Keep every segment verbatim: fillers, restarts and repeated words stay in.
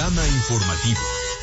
panorama informativo.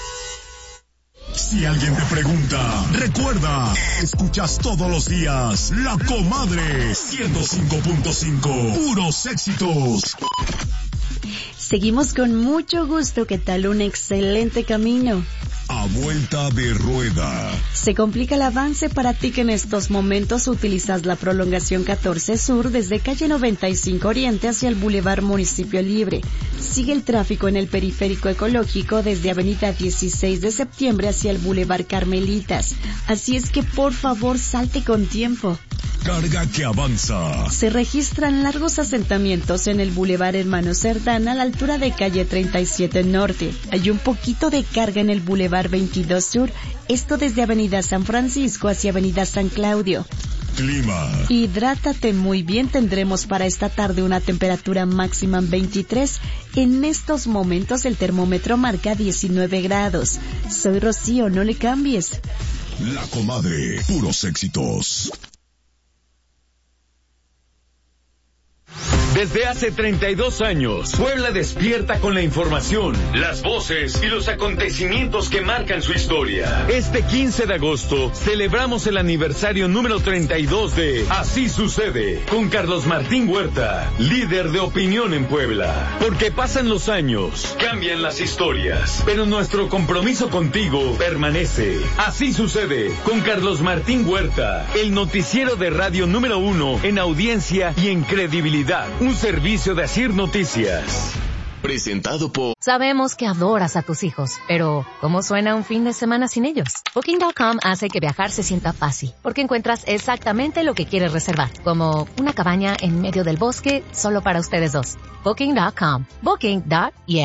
Si alguien te pregunta, recuerda, escuchas todos los días La Comadre ciento cinco punto cinco, puros éxitos. Seguimos con mucho gusto. ¿Qué tal? Un excelente camino. A vuelta de rueda. Se complica el avance para ti que en estos momentos utilizas la prolongación catorce Sur desde calle noventa y cinco Oriente hacia el Boulevard Municipio Libre. Sigue el tráfico en el periférico ecológico desde avenida dieciséis de septiembre hacia el Boulevard Carmelitas. Así es que por favor salte con tiempo. Carga que avanza. Se registran largos asentamientos en el Boulevard Hermano Cerdán a la altura de calle treinta y siete Norte. Hay un poquito de carga en el Boulevard veintidós Sur, esto desde avenida San Francisco hacia avenida San Claudio. Clima. Hidrátate muy bien. Tendremos para esta tarde una temperatura máxima en veintitrés. En estos momentos el termómetro marca diecinueve grados. Soy Rocío, no le cambies. La Comadre, puros éxitos. Desde hace treinta y dos años, Puebla despierta con la información, las voces y los acontecimientos que marcan su historia. Este quince de agosto celebramos el aniversario número treinta y dos de Así Sucede, con Carlos Martín Huerta, líder de opinión en Puebla. Porque pasan los años, cambian las historias, pero nuestro compromiso contigo permanece. Así Sucede, con Carlos Martín Huerta, el noticiero de radio número uno en audiencia y en credibilidad. Un servicio de Asir Noticias. Presentado por... Sabemos que adoras a tus hijos, pero ¿cómo suena un fin de semana sin ellos? Booking punto com hace que viajar se sienta fácil, porque encuentras exactamente lo que quieres reservar, como una cabaña en medio del bosque solo para ustedes dos. Booking punto com. Booking punto yeah.